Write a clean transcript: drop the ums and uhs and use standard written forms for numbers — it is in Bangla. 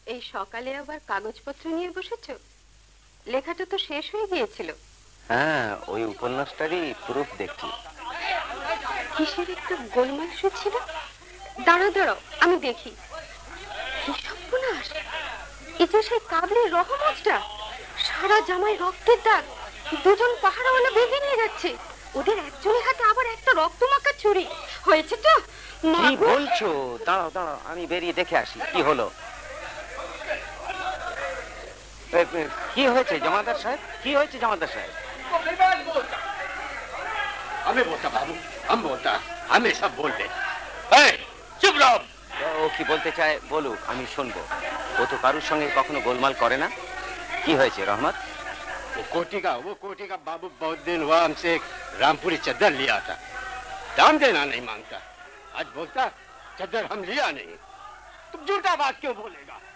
এই সকালে আবার কাগজপত্র নিয়ে বসেছো? লেখাটা তো শেষ হয়ে গিয়েছিল। হ্যাঁ, ওই উপন্যাসটারই প্রুফ দেখছি। কিসের একটা গোলমাল ছিল। দাঁড়াও দাঁড়াও, আমি দেখি। কি সর্বনাশ! এই যে সেই কাবলির রহমতটা, সারা জামায় রক্তের দাগ। দুজন পাহারাওয়ালা বেঁধে নিয়ে যাচ্ছে। ওদের একজনের হাতে আবার একটা রক্তমাখা ছুরি। হয়েছে তো? কি বলছো? দাঁড়াও দাঁড়াও, আমি বেরিয়ে দেখে আসি কি হলো। কি হয়েছে জমাদার সাহেব? কি হয়েছে জমাদার সাহেব? আমি বলতা বাবু, আমি বলতা, আমি সব বলবে। চুপ রব। ও কি বলতে চায় বলুক, আমি শুনবো। ও তো কারুর সঙ্গে কখনো গোলমাল করে না। কি হয়েছে রহমত? वो कोटी का बाबू बहुत दिन हुआ हमसे एक रामपुरी चद्दर लिया था, दाम देना नहीं मांगता। आज बोलता चद्दर हम लिया नहीं। तुम झूठा बात क्यों बोलेगा?